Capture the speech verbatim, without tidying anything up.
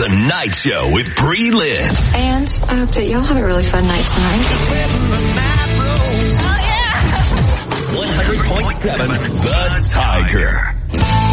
Night Show with Bree Lynn. And I hope that y'all have a really fun night tonight. one hundred point seven The Tiger.